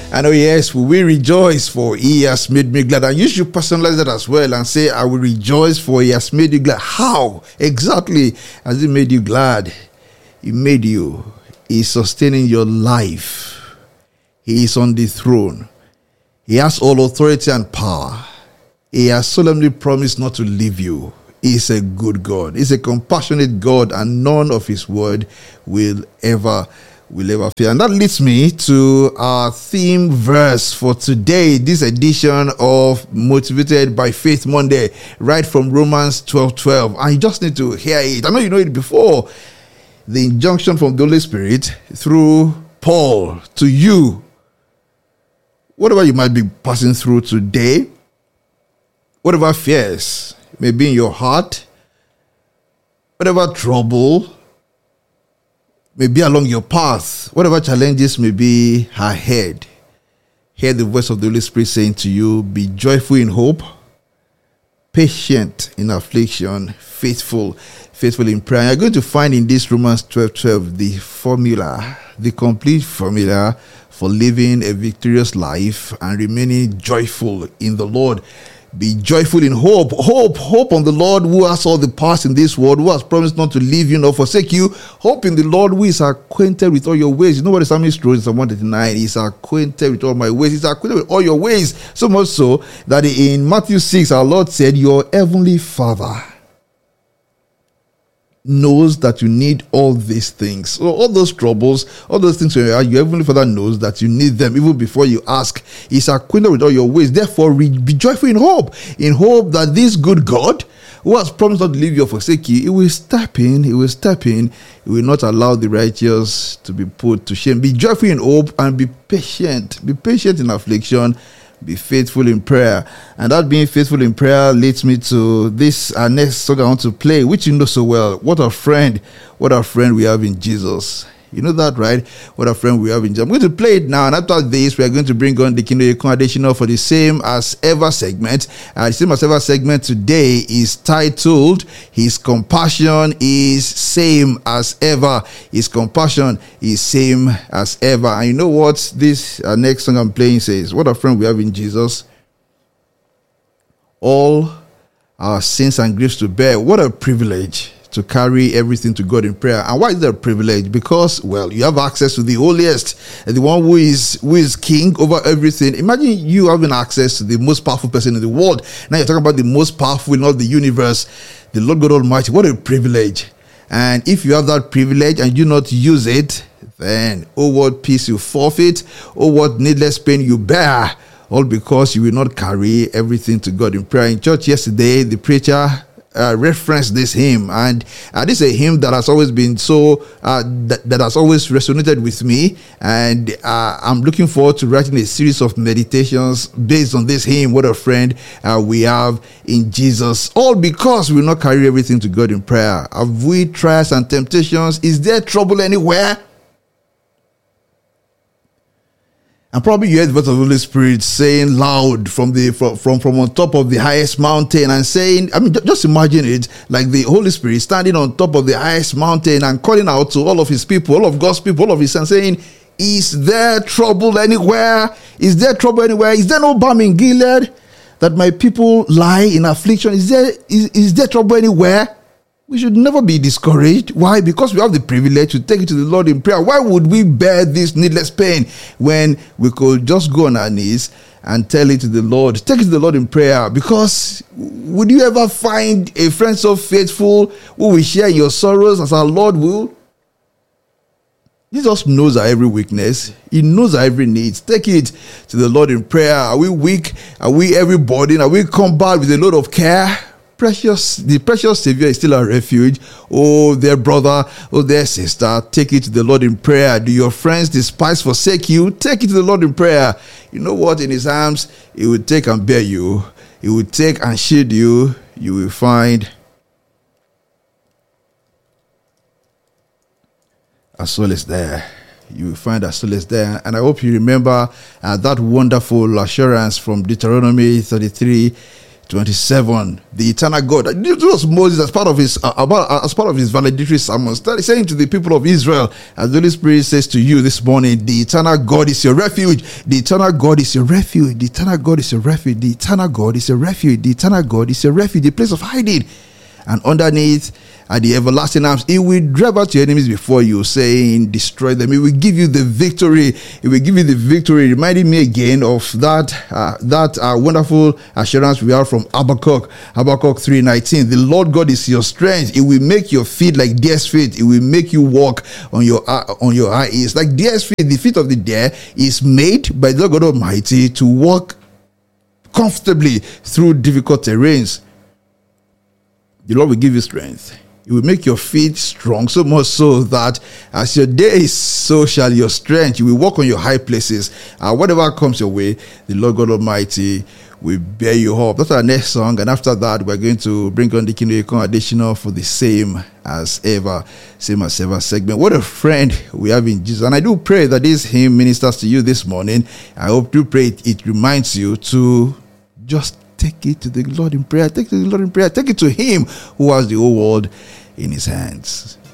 And oh yes, we will rejoice, for he has made me glad. And you should personalize that as well and say, I will rejoice, for he has made you glad. How exactly has he made you glad? He made you. He is sustaining your life. He is on the throne. He has all authority and power. He has solemnly promised not to leave you. He is a good God. He is a compassionate God, and none of his word will ever fail. And that leads me to our theme verse for today, this edition of Motivated by Faith Monday, right from Romans 12:12. And you just need to hear it. I know you know it before. The injunction from the Holy Spirit through Paul to you. Whatever you might be passing through today, whatever fears may be in your heart, whatever trouble may be along your path, whatever challenges may be ahead, hear the voice of the Holy Spirit saying to you, be joyful in hope, patient in affliction, faithful in prayer. You're going to find in this Romans 12:12 the formula, the complete formula for living a victorious life and remaining joyful in the Lord. Be joyful in hope. Hope on the Lord who has all the powers in this world, who has promised not to leave you nor forsake you. Hope in the Lord who is acquainted with all your ways. You know what the psalmist wrote in Psalm 139? He's acquainted with all my ways. He's acquainted with all your ways. So much so that in Matthew 6, our Lord said, your heavenly Father knows that you need all these things. So all those troubles, all those things where your heavenly Father knows that you need them even before you ask. He's acquainted with all your ways. Therefore, be joyful in hope that this good God who has promised not to leave you or forsake you, he will step in. He will not allow the righteous to be put to shame. Be joyful in hope and be patient. Be patient in affliction. Be faithful in prayer. And that being faithful in prayer leads me to this our next song I want to play, which you know so well. What a friend we have in Jesus. You know that, right? What a friend we have in Jesus. I'm going to play it now, and after this, we are going to bring on the Kingdom Additional for the Same As Ever segment. The Same As Ever segment today is titled, His Compassion is Same As Ever. His compassion is same as ever. And you know what this next song I'm playing says? What a friend we have in Jesus. All our sins and griefs to bear. What a privilege to carry everything to God in prayer. And why is that a privilege? Because, well, you have access to the holiest, the one who is king over everything. Imagine you having access to the most powerful person in the world. Now you're talking about the most powerful in all the universe, the Lord God Almighty. What a privilege. And if you have that privilege and you not use it, then oh, what peace you forfeit, oh, what needless pain you bear, all because you will not carry everything to God in prayer. In church yesterday, the preacher referenced this hymn, and this is a hymn that has always been that has always resonated with me, and I'm looking forward to writing a series of meditations based on this hymn. What a friend we have in Jesus, all because we will not carry everything to God in prayer. Have we trials and temptations? Is there trouble anywhere? And probably you heard the voice of the Holy Spirit saying loud from on top of the highest mountain and saying, I mean, just imagine it, like the Holy Spirit standing on top of the highest mountain and calling out to all of his people, all of God's people, all of his sons, saying, is there trouble anywhere? Is there trouble anywhere? Is there no balm in Gilead that my people lie in affliction? Is there trouble anywhere? We should never be discouraged. Why? Because we have the privilege to take it to the Lord in prayer. Why would we bear this needless pain when we could just go on our knees and tell it to the Lord? Take it to the Lord in prayer. Because would you ever find a friend so faithful who will share your sorrows as our Lord will? Jesus knows our every weakness. He knows our every need. Take it to the Lord in prayer. Are we weak? Are we every burden? Are we combat with a load of care? The precious Savior is still our refuge. Oh, dear brother, oh, dear sister, take it to the Lord in prayer. Do your friends despise, forsake you? Take it to the Lord in prayer. You know what? In his arms, he will take and bear you. He will take and shield you. You will find a solace there. You will find a solace there. And I hope you remember that wonderful assurance from Deuteronomy 33 27. The eternal God. This was Moses as part of his valedictory sermon, saying to the people of Israel, as the Holy Spirit says to you this morning, the eternal God is your refuge. The eternal God is your refuge. The eternal God is your refuge. The eternal God is your refuge. The eternal God is your refuge, the place of hiding. And underneath are the everlasting arms. He will drive out your enemies before you, saying, destroy them. He will give you the victory. He will give you the victory. Reminding me again of that wonderful assurance we have from Habakkuk 3:19. The Lord God is your strength. It will make your feet like deer's feet. It will make you walk on your high ears. Like deer's feet, the feet of the deer is made by the God Almighty to walk comfortably through difficult terrains. The Lord will give you strength. It will make your feet strong, so much so that as your days, so shall your strength. You will walk on your high places. Whatever comes your way, the Lord God Almighty will bear you up. That's our next song. And after that, we're going to bring on the Kingdom Econ additional for the same as ever segment. What a friend we have in Jesus. And I do pray that this hymn ministers to you this morning. I hope to pray it reminds you to just take it to the Lord in prayer. Take it to the Lord in prayer. Take it to Him who has the whole world in His hands.